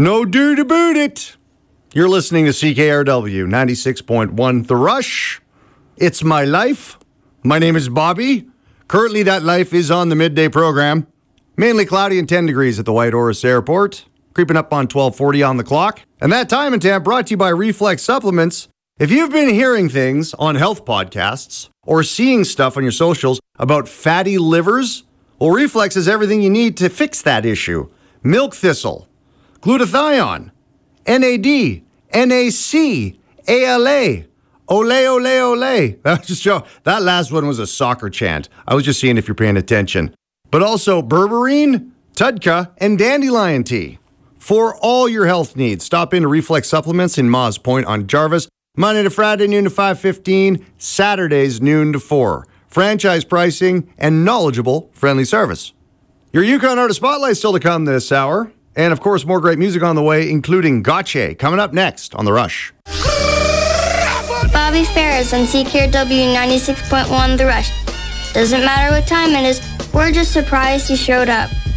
No do to boot it. You're listening to CKRW 96.1 The Rush. It's my life. My name is Bobby. Currently, that life is on the midday program. Mainly cloudy and 10 degrees at the White Horse Airport. Creeping up on 12:40 on the clock. And that time and temp brought to you by Reflex Supplements. If you've been hearing things on health podcasts or seeing stuff on your socials about fatty livers, well, Reflex is everything you need to fix that issue. Milk thistle, glutathione, NAD, NAC, ALA, ole, ole, ole. That last one was a soccer chant. I was just seeing if you're paying attention. But also berberine, TUDCA, and dandelion tea. For all your health needs, stop into Reflex Supplements in Maws Point on Jarvis. Monday to Friday, noon to 5:15. Saturdays, noon to 4. Franchise pricing and knowledgeable, friendly service. Your Yukon Artist Spotlight still to come this hour. And, of course, more great music on the way, including Gotcha, coming up next on The Rush. Bobby Ferris on CKRW 96.1 The Rush. Doesn't matter what time it is, we're just surprised you showed up.